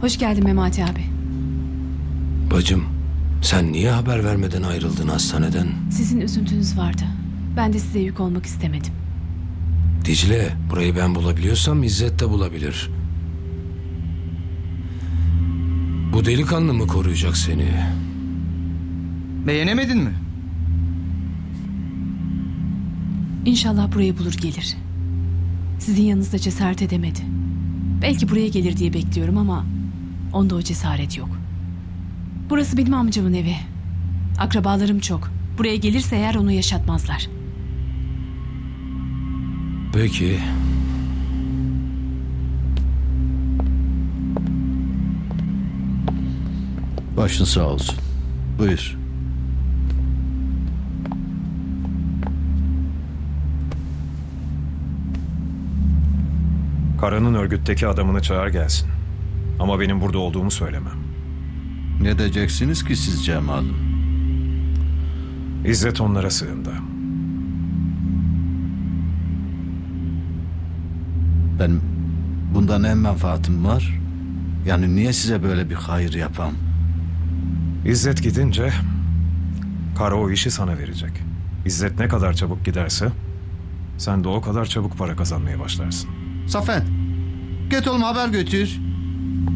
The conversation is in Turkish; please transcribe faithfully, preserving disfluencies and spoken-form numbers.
Hoş geldin Memati abi. Bacım, sen niye haber vermeden ayrıldın hastaneden? Sizin üzüntünüz vardı. Ben de size yük olmak istemedim. Dicle, burayı ben bulabiliyorsam İzzet de bulabilir. Bu delikanlı mı koruyacak seni? Beğenemedin mi? İnşallah burayı bulur gelir. Sizin yanınızda cesaret edemedi. Belki buraya gelir diye bekliyorum ama onda o cesaret yok. Burası benim amcamın evi. Akrabalarım çok. Buraya gelirse eğer onu yaşatmazlar. Peki. Başın sağ olsun. Buyur. Kara'nın örgütteki adamını çağır gelsin. Ama benim burada olduğumu söylemem. Ne diyeceksiniz ki siz Cemal? İzzet onlara sığındı. Ben bundan en menfaatim var. Yani niye size böyle bir hayır yapam? İzzet gidince Kara o işi sana verecek. İzzet ne kadar çabuk giderse sen de o kadar çabuk para kazanmaya başlarsın. Safen, git oğlum haber götür.